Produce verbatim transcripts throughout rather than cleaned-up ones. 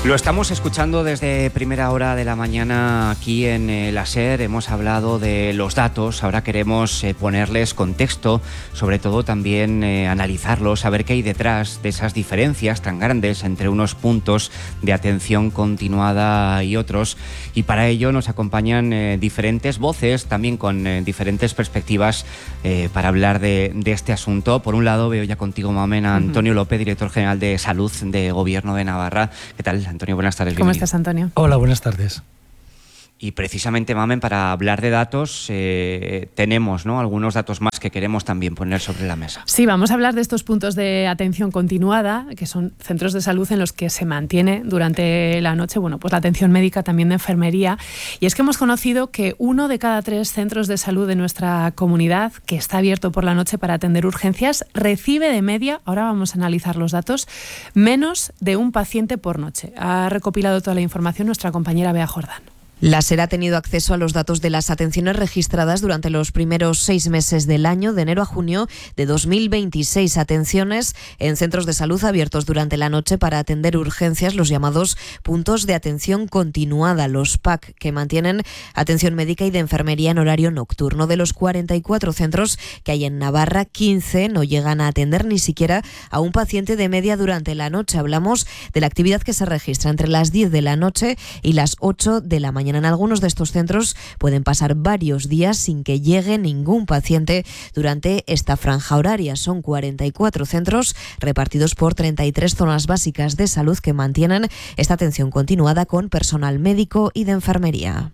Lo estamos escuchando desde primera hora de la mañana aquí en eh, la SER. Hemos hablado de los datos, ahora queremos eh, ponerles contexto, sobre todo también eh, analizarlos, saber qué hay detrás de esas diferencias tan grandes entre unos puntos de atención continuada y otros. Y para ello nos acompañan eh, diferentes voces, también con eh, diferentes perspectivas eh, para hablar de, de este asunto. Por un lado, veo ya contigo, Mamen, a Antonio uh-huh. López, director general de Salud de Gobierno de Navarra. ¿Qué tal, Antonio? Buenas tardes. ¿Cómo estás, Antonio? Hola, buenas tardes. Y precisamente, Mamen, para hablar de datos, eh, tenemos, ¿no?, algunos datos más que queremos también poner sobre la mesa. Sí, vamos a hablar de estos puntos de atención continuada, que son centros de salud en los que se mantiene durante la noche, bueno, pues la atención médica, también de enfermería. Y es que hemos conocido que uno de cada tres centros de salud de nuestra comunidad, que está abierto por la noche para atender urgencias, recibe de media, ahora vamos a analizar los datos, menos de un paciente por noche. Ha recopilado toda la información nuestra compañera Bea Jordán. La SER ha tenido acceso a los datos de las atenciones registradas durante los primeros seis meses del año, de enero a junio de dos mil veintiséis. Atenciones en centros de salud abiertos durante la noche para atender urgencias, los llamados puntos de atención continuada, los P A C, que mantienen atención médica y de enfermería en horario nocturno. De los cuarenta y cuatro centros que hay en Navarra, quince no llegan a atender ni siquiera a un paciente de media durante la noche. Hablamos de la actividad que se registra entre las diez de la noche y las ocho de la mañana. En algunos de estos centros pueden pasar varios días sin que llegue ningún paciente durante esta franja horaria. Son cuarenta y cuatro centros repartidos por treinta y tres zonas básicas de salud que mantienen esta atención continuada con personal médico y de enfermería.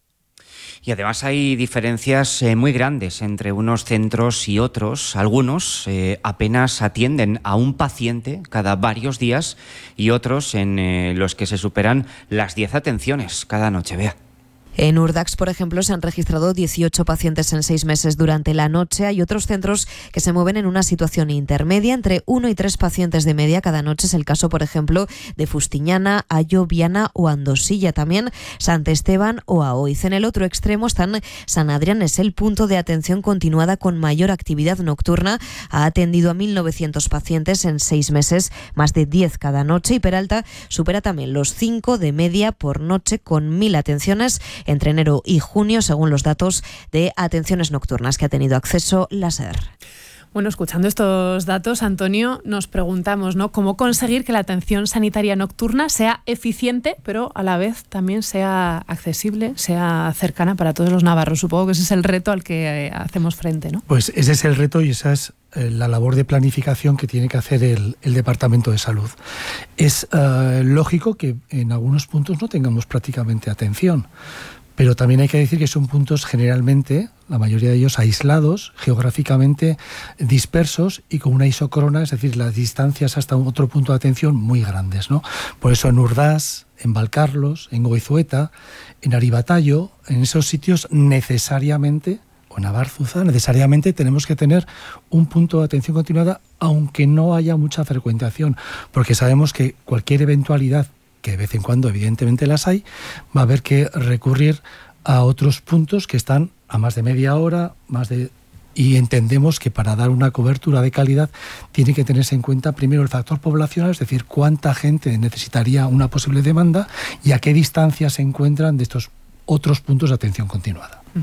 Y además hay diferencias eh, muy grandes entre unos centros y otros. Algunos eh, apenas atienden a un paciente cada varios días y otros en eh, los que se superan las diez atenciones cada noche. Vea. En Urdax, por ejemplo, se han registrado dieciocho pacientes en seis meses durante la noche. Hay otros centros que se mueven en una situación intermedia, entre uno y tres pacientes de media cada noche. Es el caso, por ejemplo, de Fustiñana, Ayo, Viana o Andosilla. También Sant Esteban o Aoiz. En el otro extremo están San Adrián, es el punto de atención continuada con mayor actividad nocturna. Ha atendido a mil novecientos pacientes en seis meses, más de diez cada noche. Y Peralta supera también los cinco de media por noche, con mil atenciones entre enero y junio, según los datos de atenciones nocturnas que ha tenido acceso la SER. Bueno, escuchando estos datos, Antonio, nos preguntamos, ¿no?, cómo conseguir que la atención sanitaria nocturna sea eficiente, pero a la vez también sea accesible, sea cercana para todos los navarros. Supongo que ese es el reto al que hacemos frente, ¿no? Pues ese es el reto y esa es la labor de planificación que tiene que hacer el, el Departamento de Salud. Es uh, lógico que en algunos puntos no tengamos prácticamente atención, pero también hay que decir que son puntos generalmente, la mayoría de ellos aislados, geográficamente dispersos y con una isocrona, es decir, las distancias hasta otro punto de atención muy grandes, ¿no? Por eso en Urdaz, en Valcarlos, en Goizueta, en Aribatallo, en esos sitios necesariamente, o en Abarzuza, necesariamente tenemos que tener un punto de atención continuada, aunque no haya mucha frecuentación, porque sabemos que cualquier eventualidad, que de vez en cuando evidentemente las hay, va a haber que recurrir a otros puntos que están a más de media hora, más de y entendemos que para dar una cobertura de calidad tiene que tenerse en cuenta primero el factor poblacional, es decir, cuánta gente necesitaría una posible demanda y a qué distancia se encuentran de estos otros puntos de atención continuada. Uh-huh.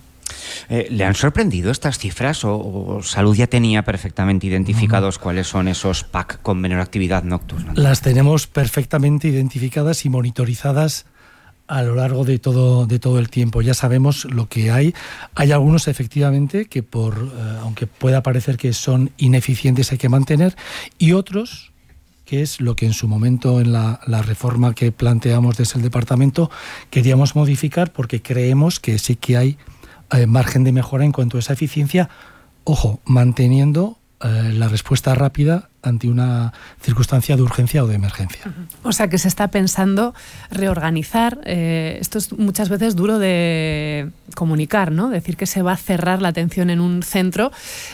Eh, ¿Le han sorprendido estas cifras o, o Salud ya tenía perfectamente identificados uh-huh. cuáles son esos P A C con menor actividad nocturna? Las tenemos perfectamente identificadas y monitorizadas a lo largo de todo, de todo el tiempo. Ya sabemos lo que hay. Hay algunos efectivamente que por, eh, aunque pueda parecer que son ineficientes, hay que mantener, y otros, que es lo que en su momento en la, la reforma que planteamos desde el departamento queríamos modificar, porque creemos que sí que hay eh, margen de mejora en cuanto a esa eficiencia, ojo, manteniendo eh, la respuesta rápida ante una circunstancia de urgencia o de emergencia. O sea, que se está pensando reorganizar. Eh, esto es muchas veces duro de comunicar, ¿no? Decir que se va a cerrar la atención en un centro,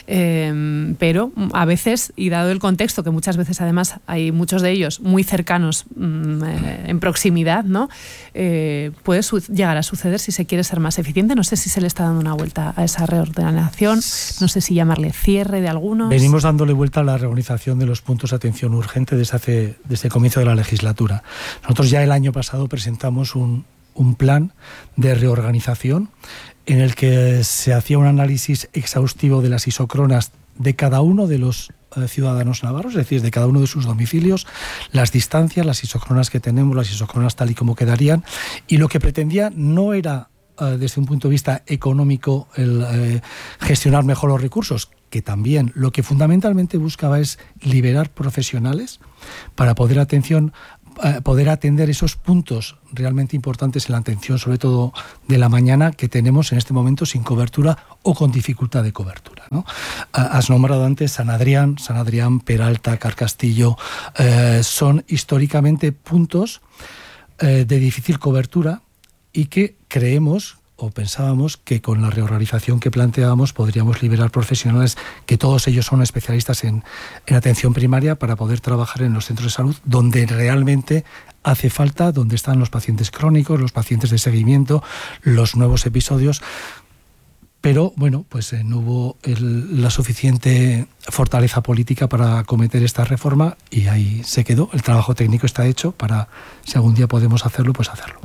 eh, pero a veces, y dado el contexto, que muchas veces además hay muchos de ellos muy cercanos, mm, eh, en proximidad, ¿no? Eh, puede su- llegar a suceder si se quiere ser más eficiente. No sé si se le está dando una vuelta a esa reordenación, no sé si llamarle cierre de algunos. Venimos dándole vuelta a la reorganización creación de los puntos de atención urgente desde, hace, desde el comienzo de la legislatura. Nosotros ya el año pasado presentamos un, un plan de reorganización en el que se hacía un análisis exhaustivo de las isócronas de cada uno de los eh, ciudadanos navarros, es decir, de cada uno de sus domicilios, las distancias, las isócronas que tenemos, las isócronas tal y como quedarían, y lo que pretendía no era, eh, desde un punto de vista económico, el eh, gestionar mejor los recursos, que también lo que fundamentalmente buscaba es liberar profesionales para poder atención poder atender esos puntos realmente importantes en la atención, sobre todo de la mañana, que tenemos en este momento sin cobertura o con dificultad de cobertura, ¿no? Has nombrado antes San Adrián, San Adrián, Peralta, Carcastillo, eh, son históricamente puntos eh, de difícil cobertura y que creemos o pensábamos que con la reorganización que planteábamos podríamos liberar profesionales, que todos ellos son especialistas en, en atención primaria, para poder trabajar en los centros de salud donde realmente hace falta, donde están los pacientes crónicos, los pacientes de seguimiento, los nuevos episodios. Pero bueno, pues eh, no hubo el, la suficiente fortaleza política para acometer esta reforma y ahí se quedó. El trabajo técnico está hecho para, si algún día podemos hacerlo, pues hacerlo.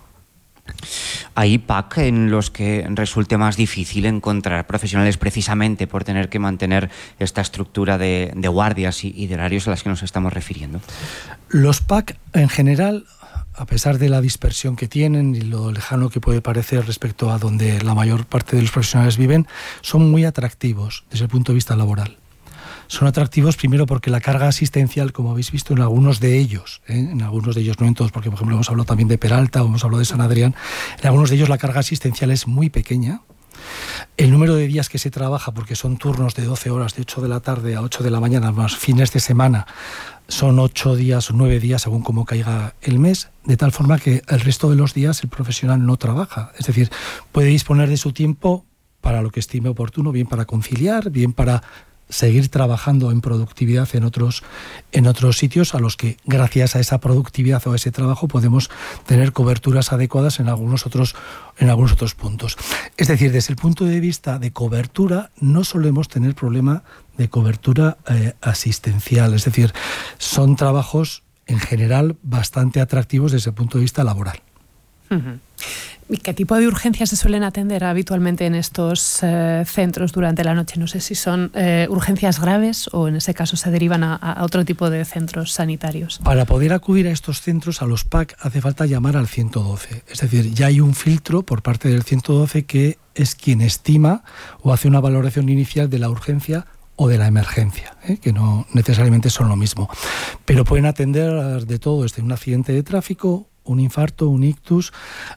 ¿Hay P A C en los que resulte más difícil encontrar profesionales precisamente por tener que mantener esta estructura de, de guardias y, y de horarios a las que nos estamos refiriendo? Los P A C en general, a pesar de la dispersión que tienen y lo lejano que puede parecer respecto a donde la mayor parte de los profesionales viven, son muy atractivos desde el punto de vista laboral. Son atractivos primero porque la carga asistencial, como habéis visto en algunos de ellos, ¿eh? en algunos de ellos, no en todos, porque por ejemplo hemos hablado también de Peralta o hemos hablado de San Adrián, en algunos de ellos la carga asistencial es muy pequeña. El número de días que se trabaja, porque son turnos de doce horas, de ocho de la tarde a ocho de la mañana, más fines de semana, son ocho días o nueve días según cómo caiga el mes, de tal forma que el resto de los días el profesional no trabaja. Es decir, puede disponer de su tiempo para lo que estime oportuno, bien para conciliar, bien para seguir trabajando en productividad en otros, en otros sitios a los que, gracias a esa productividad o a ese trabajo, podemos tener coberturas adecuadas en algunos otros, en algunos otros puntos. Es decir, desde el punto de vista de cobertura, no solemos tener problema de cobertura eh, asistencial. Es decir, son trabajos, en general, bastante atractivos desde el punto de vista laboral. Uh-huh. ¿Y qué tipo de urgencias se suelen atender habitualmente en estos eh, centros durante la noche? No sé si son eh, urgencias graves o en ese caso se derivan a, a otro tipo de centros sanitarios. Para poder acudir a estos centros, a los P A C, hace falta llamar al ciento doce. Es decir, ya hay un filtro por parte del ciento doce que es quien estima o hace una valoración inicial de la urgencia o de la emergencia, ¿eh? que no necesariamente son lo mismo. Pero pueden atender de todo, desde un accidente de tráfico, un infarto, un ictus,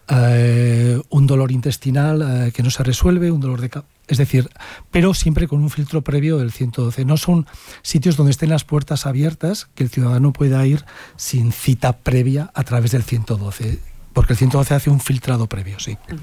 eh, un dolor intestinal eh, que no se resuelve, un dolor de cabeza. Es decir, pero siempre con un filtro previo del ciento doce. No son sitios donde estén las puertas abiertas que el ciudadano pueda ir sin cita previa a través del ciento doce, porque el ciento doce hace un filtrado previo, sí. Uh-huh.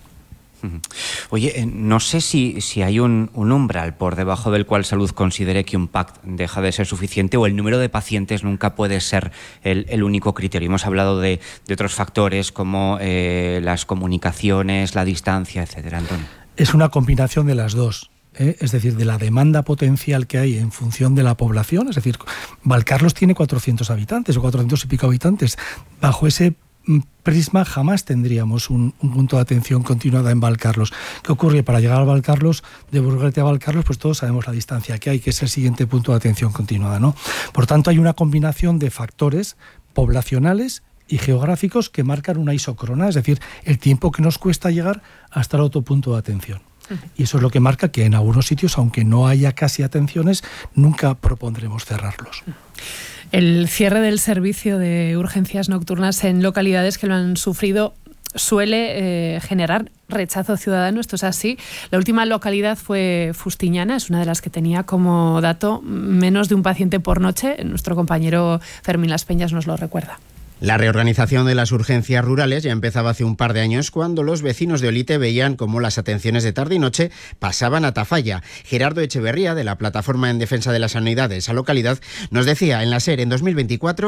Oye, no sé si, si hay un, un umbral por debajo del cual Salud considere que un P A C deja de ser suficiente, o el número de pacientes nunca puede ser el, el único criterio. Hemos hablado de, de otros factores como eh, las comunicaciones, la distancia, etcétera. Antonio. Es una combinación de las dos. ¿eh? Es decir, de la demanda potencial que hay en función de la población. Es decir, Valcarlos tiene cuatrocientos habitantes o cuatrocientos y pico habitantes. Bajo ese prisma jamás tendríamos un, un punto de atención continuada en Valcarlos. ¿Qué ocurre? Para llegar a Valcarlos, de Burguete a Valcarlos, pues todos sabemos la distancia que hay, que es el siguiente punto de atención continuada, ¿no? Por tanto, hay una combinación de factores poblacionales y geográficos que marcan una isócrona, es decir, el tiempo que nos cuesta llegar hasta el otro punto de atención. Y eso es lo que marca que en algunos sitios, aunque no haya casi atenciones, nunca propondremos cerrarlos. El cierre del servicio de urgencias nocturnas en localidades que lo han sufrido suele eh, generar rechazo ciudadano. Esto es así. La última localidad fue Fustiñana, es una de las que tenía como dato menos de un paciente por noche. Nuestro compañero Fermín Las Peñas nos lo recuerda. La reorganización de las urgencias rurales ya empezaba hace un par de años, cuando los vecinos de Olite veían cómo las atenciones de tarde y noche pasaban a Tafalla. Gerardo Echeverría, de la Plataforma en Defensa de la Sanidad de esa localidad, nos decía en la SER en dos mil veinticuatro...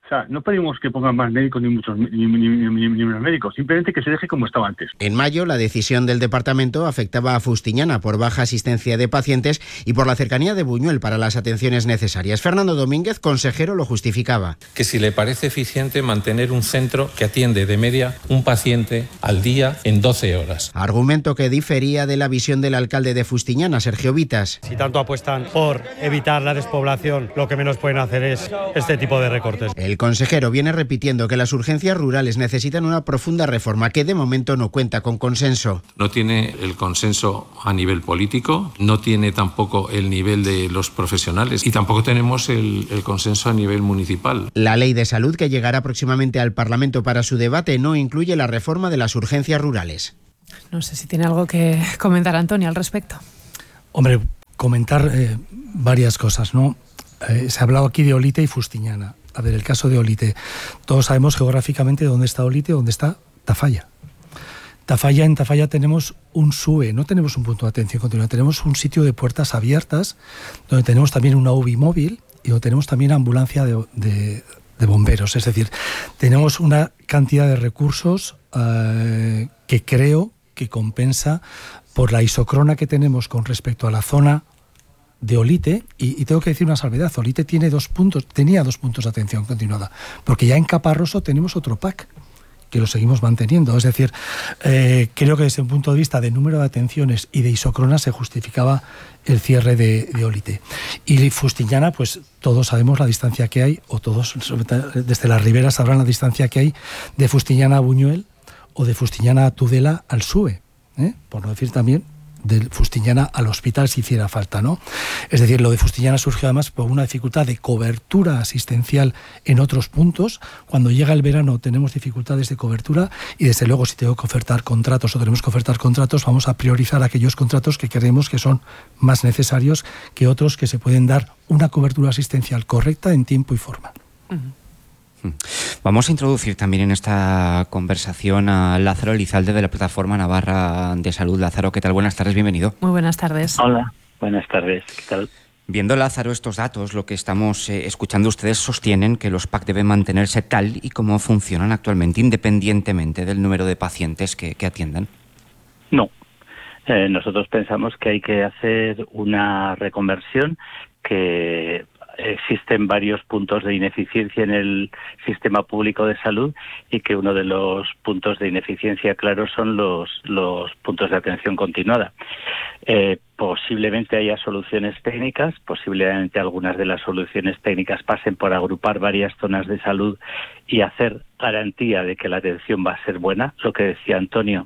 O sea, no pedimos que pongan más médicos ni muchos ni, ni, ni, ni, ni menos médicos, simplemente que se deje como estaba antes. En mayo, la decisión del departamento afectaba a Fustiñana por baja asistencia de pacientes y por la cercanía de Buñuel para las atenciones necesarias. Fernando Domínguez, consejero, lo justificaba. Que si le parece eficiente mantener un centro que atiende de media un paciente al día en doce horas. Argumento que difería de la visión del alcalde de Fustiñana, Sergio Vitas. Si tanto apuestan por evitar la despoblación, lo que menos pueden hacer es este tipo de recortes. El consejero viene repitiendo que las urgencias rurales necesitan una profunda reforma que de momento no cuenta con consenso. No tiene el consenso a nivel político, no tiene tampoco el nivel de los profesionales y tampoco tenemos el, el consenso a nivel municipal. La ley de salud que llegará próximamente al Parlamento para su debate no incluye la reforma de las urgencias rurales. No sé si tiene algo que comentar Antonio al respecto. Hombre, comentar eh, varias cosas, ¿no? Eh, se ha hablado aquí de Olite y Fustiñana. A ver, el caso de Olite. Todos sabemos geográficamente dónde está Olite, dónde está Tafalla. Tafalla, en Tafalla tenemos un S U E, no tenemos un punto de atención continua, tenemos un sitio de puertas abiertas, donde tenemos también una U B I móvil y donde tenemos también ambulancia de, de, de bomberos. Es decir, tenemos una cantidad de recursos eh, que creo que compensa por la isocrona que tenemos con respecto a la zona de Olite, y, y tengo que decir una salvedad. Olite tiene dos puntos, tenía dos puntos de atención continuada, porque ya en Caparroso tenemos otro P A C que lo seguimos manteniendo. Es decir, eh, creo que desde un punto de vista de número de atenciones y de isocronas se justificaba el cierre de, de Olite. Y Fustiñana, pues todos sabemos la distancia que hay, o todos desde las riberas sabrán la distancia que hay de Fustiñana a Buñuel o de Fustiñana a Tudela al S U E, ¿eh? Por no decir también de Fustiñana al hospital si hiciera falta, ¿no? Es decir, lo de Fustiñana surgió además por una dificultad de cobertura asistencial en otros puntos. Cuando llega el verano tenemos dificultades de cobertura y desde luego si tengo que ofertar contratos o tenemos que ofertar contratos, vamos a priorizar aquellos contratos que creemos que son más necesarios que otros que se pueden dar una cobertura asistencial correcta en tiempo y forma. Uh-huh. Vamos a introducir también en esta conversación a Lázaro Elizalde de la Plataforma Navarra de Salud. Lázaro, ¿qué tal? Buenas tardes, bienvenido. Muy buenas tardes. Hola, buenas tardes, ¿qué tal? Viendo, Lázaro, estos datos, lo que estamos eh, escuchando, ustedes sostienen que los P A C deben mantenerse tal y como funcionan actualmente, independientemente del número de pacientes que, que atiendan. No, eh, nosotros pensamos que hay que hacer una reconversión, que existen varios puntos de ineficiencia en el sistema público de salud y que uno de los puntos de ineficiencia claros son los, los puntos de atención continuada. Eh, posiblemente haya soluciones técnicas, posiblemente algunas de las soluciones técnicas pasen por agrupar varias zonas de salud y hacer garantía de que la atención va a ser buena, lo que decía Antonio.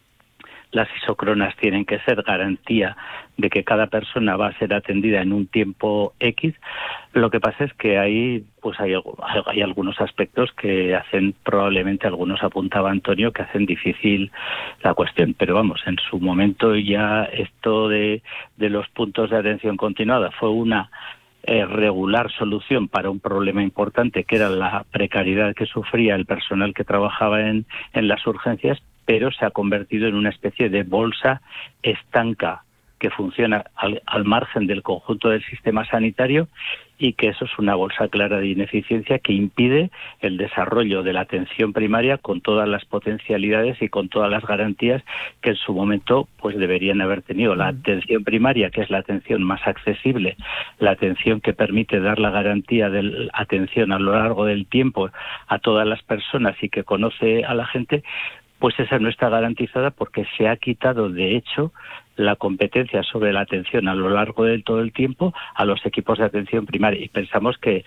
Las isocronas tienen que ser garantía de que cada persona va a ser atendida en un tiempo X. Lo que pasa es que hay, pues hay, hay algunos aspectos que hacen, probablemente algunos apuntaba Antonio, que hacen difícil la cuestión. Pero vamos, en su momento ya esto de, de los puntos de atención continuada fue una Eh, regular solución para un problema importante que era la precariedad que sufría el personal que trabajaba en, en las urgencias, pero se ha convertido en una especie de bolsa estanca que funciona al, al margen del conjunto del sistema sanitario y que eso es una bolsa clara de ineficiencia que impide el desarrollo de la atención primaria con todas las potencialidades y con todas las garantías que en su momento pues deberían haber tenido. La atención primaria, que es la atención más accesible, la atención que permite dar la garantía de la atención a lo largo del tiempo a todas las personas y que conoce a la gente, pues esa no está garantizada porque se ha quitado, de hecho, la competencia sobre la atención a lo largo de todo el tiempo a los equipos de atención primaria. Y pensamos que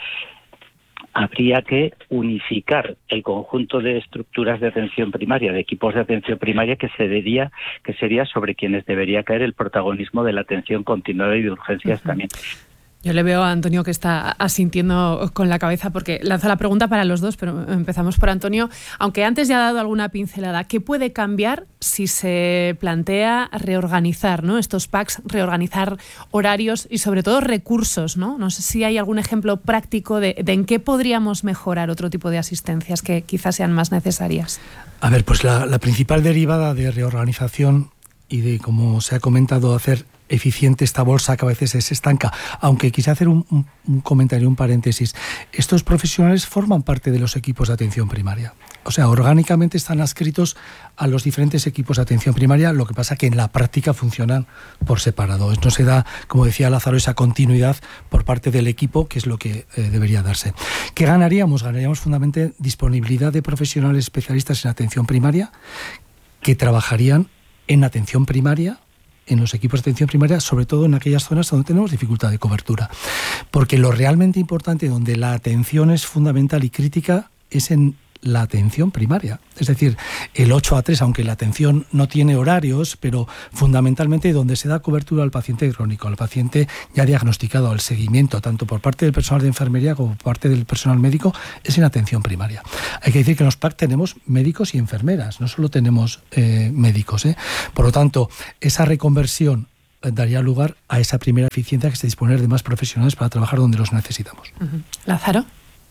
habría que unificar el conjunto de estructuras de atención primaria, de equipos de atención primaria, que sería, que sería sobre quienes debería caer el protagonismo de la atención continuada y de urgencias uh-huh. también. Yo le veo a Antonio que está asintiendo con la cabeza porque lanza la pregunta para los dos, pero empezamos por Antonio. Aunque antes ya ha dado alguna pincelada, ¿qué puede cambiar si se plantea reorganizar, ¿no?, estos P A Cs, reorganizar horarios y sobre todo recursos, ¿no? No sé si hay algún ejemplo práctico de, de en qué podríamos mejorar otro tipo de asistencias que quizás sean más necesarias. A ver, pues la, la principal derivada de reorganización y de, como se ha comentado, hacer eficiente esta bolsa que a veces se estanca. Aunque quise hacer un, un, un comentario, un paréntesis. Estos profesionales forman parte de los equipos de atención primaria. O sea, orgánicamente están adscritos a los diferentes equipos de atención primaria, lo que pasa que en la práctica funcionan por separado. No se da, como decía Lázaro, esa continuidad por parte del equipo, que es lo que eh, debería darse. ¿Qué ganaríamos? Ganaríamos fundamentalmente disponibilidad de profesionales especialistas en atención primaria que trabajarían en atención primaria, en los equipos de atención primaria, sobre todo en aquellas zonas donde tenemos dificultad de cobertura. Porque lo realmente importante, donde la atención es fundamental y crítica, es en la atención primaria. Es decir, el ocho a tres, aunque la atención no tiene horarios, pero fundamentalmente donde se da cobertura al paciente crónico, al paciente ya diagnosticado, al seguimiento, tanto por parte del personal de enfermería como por parte del personal médico, es en atención primaria. Hay que decir que en los P A C tenemos médicos y enfermeras, no solo tenemos eh, médicos. ¿eh? Por lo tanto, esa reconversión daría lugar a esa primera eficiencia, que es disponer de más profesionales para trabajar donde los necesitamos. Uh-huh. Lázaro.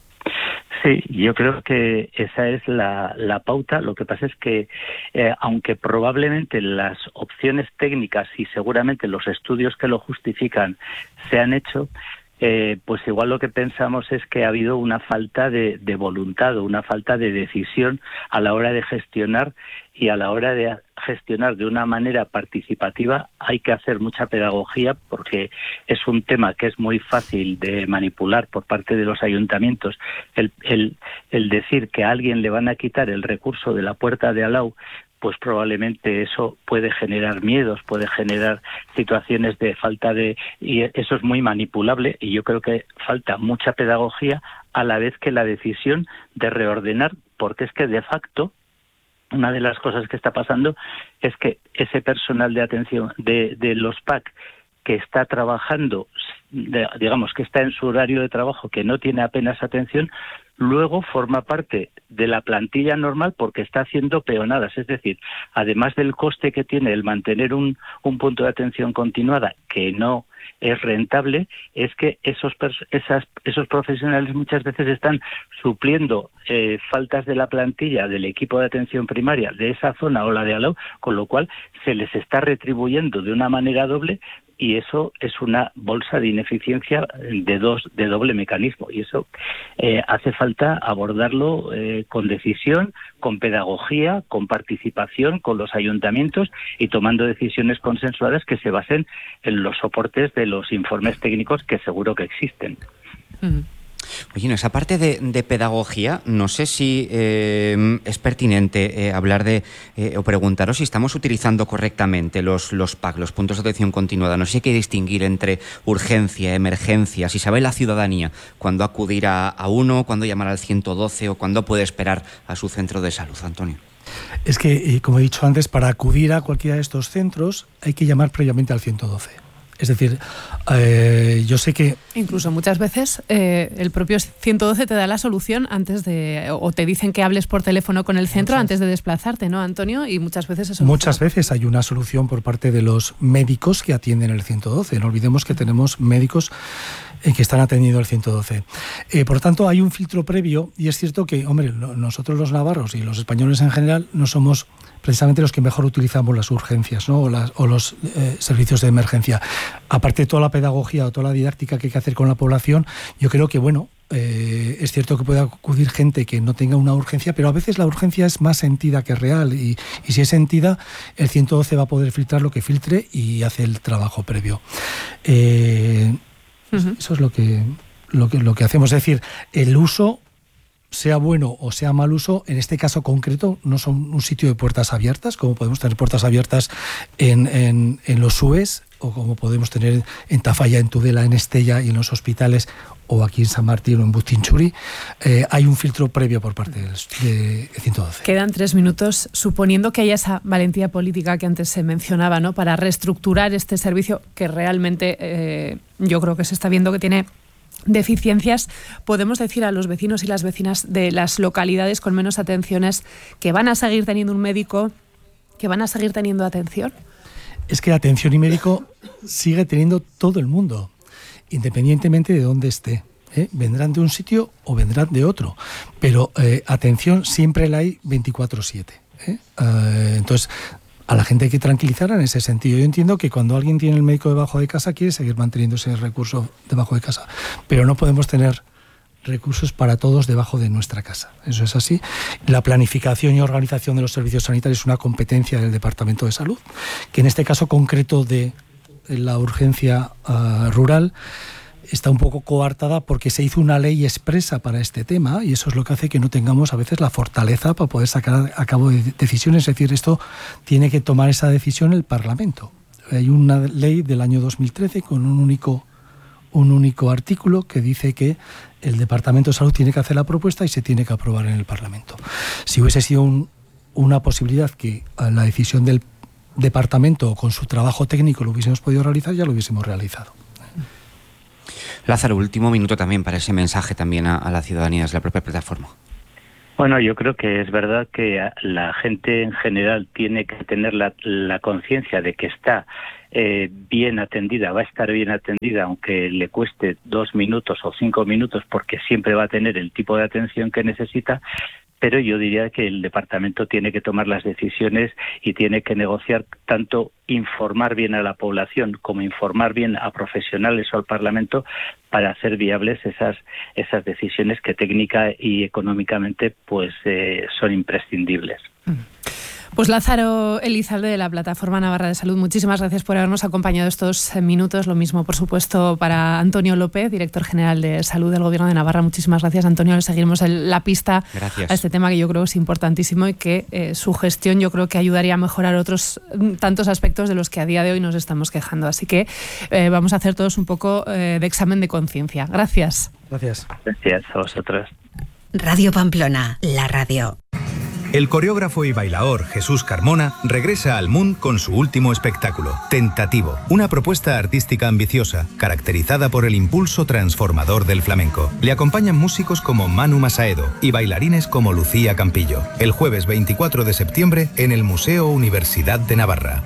Sí, yo creo que esa es la, la pauta. Lo que pasa es que, eh, aunque probablemente las opciones técnicas y seguramente los estudios que lo justifican se han hecho, eh, pues igual lo que pensamos es que ha habido una falta de, de voluntad o una falta de decisión a la hora de gestionar, y a la hora de gestionar de una manera participativa hay que hacer mucha pedagogía, porque es un tema que es muy fácil de manipular por parte de los ayuntamientos. El, el, el decir que a alguien le van a quitar el recurso de la puerta de al lado, pues probablemente eso puede generar miedos, puede generar situaciones de falta de... y eso es muy manipulable, y yo creo que falta mucha pedagogía a la vez que la decisión de reordenar, porque es que de facto una de las cosas que está pasando es que ese personal de atención de, de los P A C que está trabajando, de, digamos que está en su horario de trabajo, que no tiene apenas atención, luego forma parte de la plantilla normal porque está haciendo peonadas. Es decir, además del coste que tiene el mantener un, un punto de atención continuada que no es rentable, es que esos esas, esos profesionales muchas veces están supliendo eh, faltas de la plantilla del equipo de atención primaria de esa zona o la de al lado, con lo cual se les está retribuyendo de una manera doble, y eso es una bolsa de ineficiencia de dos de doble mecanismo, y eso eh, hace falta abordarlo eh, con decisión, con pedagogía, con participación con los ayuntamientos y tomando decisiones consensuadas que se basen en los soportes de los informes técnicos que seguro que existen. Mm. Oye, no, esa parte de, de pedagogía, no sé si eh, es pertinente eh, hablar de eh, o preguntaros si estamos utilizando correctamente los, los P A C, los puntos de atención continuada. No sé si hay que distinguir entre urgencia, emergencia, si sabe la ciudadanía cuándo acudir a, a uno, cuándo llamar al ciento doce o cuándo puede esperar a su centro de salud. Antonio. Es que, como he dicho antes, para acudir a cualquiera de estos centros hay que llamar previamente al ciento doce. Es decir, eh, yo sé que... Incluso muchas veces eh, el propio ciento doce te da la solución antes de... o te dicen que hables por teléfono con el centro antes de desplazarte, ¿no, Antonio? Y muchas veces eso... Muchas veces hay una solución por parte de los médicos que atienden el ciento doce. No olvidemos que tenemos médicos eh, que están atendiendo el ciento doce. Eh, por tanto, hay un filtro previo, y es cierto que, hombre, nosotros los navarros y los españoles en general no somos precisamente los que mejor utilizamos las urgencias, ¿no? o, las, o los eh, servicios de emergencia. Aparte de toda la pedagogía o toda la didáctica que hay que hacer con la población, yo creo que, bueno, eh, es cierto que puede acudir gente que no tenga una urgencia, pero a veces la urgencia es más sentida que real, y, y si es sentida, el ciento doce va a poder filtrar lo que filtre y hace el trabajo previo. Eh, uh-huh. Eso es lo que, lo que, lo que hacemos. Es decir, el uso, sea bueno o sea mal uso, en este caso concreto no son un sitio de puertas abiertas, como podemos tener puertas abiertas en, en, en los U E S, o como podemos tener en Tafalla, en Tudela, en Estella y en los hospitales, o aquí en San Martín o en Bustinchuri. Eh, hay un filtro previo por parte del de ciento doce. Quedan tres minutos, suponiendo que haya esa valentía política que antes se mencionaba, ¿no?, para reestructurar este servicio que realmente eh, yo creo que se está viendo que tiene deficiencias. ¿Podemos decir a los vecinos y las vecinas de las localidades con menos atenciones que van a seguir teniendo un médico, que van a seguir teniendo atención? Es que atención y médico sigue teniendo todo el mundo, independientemente de dónde esté. ¿eh? Vendrán de un sitio o vendrán de otro, pero eh, atención siempre la hay veinticuatro siete. ¿eh? Uh, entonces, a la gente hay que tranquilizar en ese sentido. Yo entiendo que cuando alguien tiene el médico debajo de casa quiere seguir manteniendo ese recurso debajo de casa, pero no podemos tener recursos para todos debajo de nuestra casa. Eso es así. La planificación y organización de los servicios sanitarios es una competencia del Departamento de Salud, que en este caso concreto de la urgencia uh, rural está un poco coartada porque se hizo una ley expresa para este tema y eso es lo que hace que no tengamos a veces la fortaleza para poder sacar a cabo decisiones. Es decir, esto tiene que tomar esa decisión el Parlamento. Hay una ley del año dos mil trece con un único, un único artículo que dice que el Departamento de Salud tiene que hacer la propuesta y se tiene que aprobar en el Parlamento. Si hubiese sido un, una posibilidad que la decisión del Departamento con su trabajo técnico lo hubiésemos podido realizar, ya lo hubiésemos realizado. Lázaro, último minuto también para ese mensaje también a, a la ciudadanía desde la propia plataforma. Bueno, yo creo que es verdad que la gente en general tiene que tener la, la conciencia de que está eh, bien atendida, va a estar bien atendida, aunque le cueste dos minutos o cinco minutos, porque siempre va a tener el tipo de atención que necesita. Pero yo diría que el departamento tiene que tomar las decisiones y tiene que negociar, tanto informar bien a la población como informar bien a profesionales o al Parlamento para hacer viables esas esas decisiones que técnica y económicamente pues eh, son imprescindibles. Pues Lázaro Elizalde de la Plataforma Navarra de Salud, muchísimas gracias por habernos acompañado estos minutos. Lo mismo, por supuesto, para Antonio López, director general de Salud del Gobierno de Navarra. Muchísimas gracias, Antonio. Le seguiremos el, la pista gracias. a este tema que yo creo es importantísimo y que eh, su gestión yo creo que ayudaría a mejorar otros tantos aspectos de los que a día de hoy nos estamos quejando. Así que eh, vamos a hacer todos un poco eh, de examen de conciencia. Gracias. Gracias. Gracias a vosotros. Radio Pamplona, la radio. El coreógrafo y bailaor Jesús Carmona regresa al Mundo con su último espectáculo, Tentativo, una propuesta artística ambiciosa, caracterizada por el impulso transformador del flamenco. Le acompañan músicos como Manu Masaedo y bailarines como Lucía Campillo. El jueves veinticuatro de septiembre en el Museo Universidad de Navarra.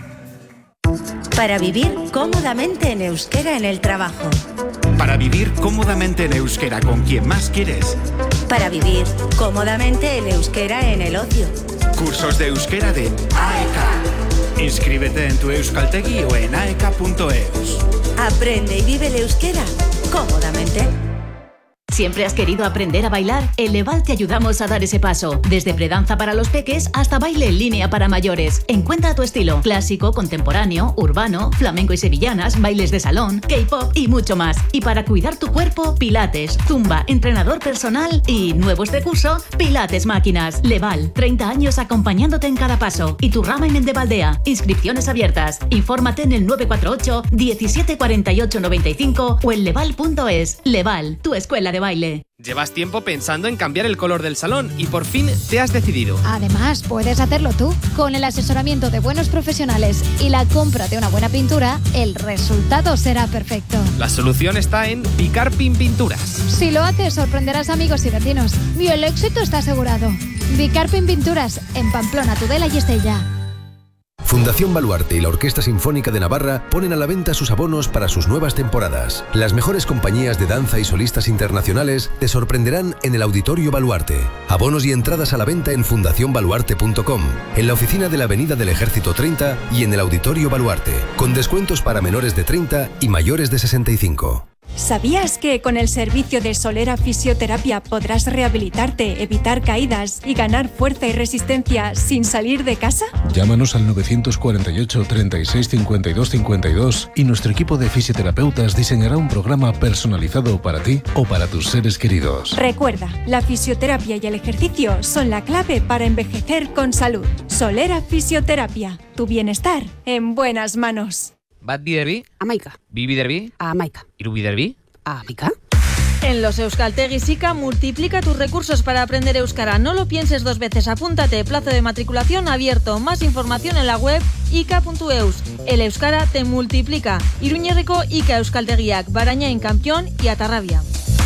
Para vivir cómodamente en euskera en el trabajo. Para vivir cómodamente en euskera con quien más quieres. Para vivir cómodamente en euskera en el ocio. Cursos de euskera de A E K. Inscríbete en tu euskaltegi o en aeka punto eus. Aprende y vive el euskera cómodamente. ¿Siempre has querido aprender a bailar? En Leval te ayudamos a dar ese paso. Desde predanza para los peques hasta baile en línea para mayores. Encuentra tu estilo. Clásico, contemporáneo, urbano, flamenco y sevillanas, bailes de salón, K-pop y mucho más. Y para cuidar tu cuerpo, pilates, zumba, entrenador personal y, nuevo este curso, pilates máquinas. Leval, treinta años acompañándote en cada paso. Y tu rama en Mendebaldea. Inscripciones abiertas. Infórmate en el nueve cuatro ocho, diecisiete cuarenta y ocho noventa y cinco o en leval punto es. Leval, tu escuela de baile. Llevas tiempo pensando en cambiar el color del salón y por fin te has decidido. Además, puedes hacerlo tú. Con el asesoramiento de buenos profesionales y la compra de una buena pintura, el resultado será perfecto. La solución está en Bicarpin Pinturas. Si lo haces, sorprenderás amigos y vecinos. Y el éxito está asegurado. Bicarpin Pinturas, en Pamplona, Tudela y Estella. Fundación Baluarte y la Orquesta Sinfónica de Navarra ponen a la venta sus abonos para sus nuevas temporadas. Las mejores compañías de danza y solistas internacionales te sorprenderán en el Auditorio Baluarte. Abonos y entradas a la venta en fundación baluarte punto com, en la oficina de la Avenida del Ejército treinta y en el Auditorio Baluarte, con descuentos para menores de treinta y mayores de sesenta y cinco. ¿Sabías que con el servicio de Solera Fisioterapia podrás rehabilitarte, evitar caídas y ganar fuerza y resistencia sin salir de casa? Llámanos al nueve cuatro ocho, treinta y seis, cincuenta y dos cincuenta y dos y nuestro equipo de fisioterapeutas diseñará un programa personalizado para ti o para tus seres queridos. Recuerda, la fisioterapia y el ejercicio son la clave para envejecer con salud. Solera Fisioterapia, tu bienestar en buenas manos. Bat biderbi? Amaika. Bi biderbi? Amaika. Hiru biderbi? Amaika. En los Euskaltegis I C A multiplica tus recursos para aprender euskara. No lo pienses dos veces. Apúntate. Plazo de matriculación abierto. Más información en la web ika punto eus. El euskara te multiplica. Iruñerriko I C A Euskaltegiak, Barañain, Campión y Atarrabia.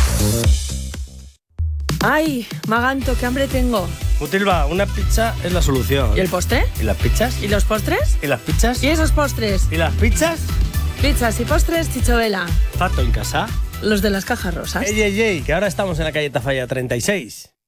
Ay, Maganto, qué hambre tengo. Putilva, una pizza es la solución. ¿Y el postre? ¿Y las pizzas? ¿Y los postres? ¿Y las pizzas? ¿Y esos postres? ¿Y las pizzas? Pizzas y postres, Chichovela. ¿Fato en casa? Los de las cajas rosas. Ey, ey, ey, que ahora estamos en la calle Tafalla treinta y seis.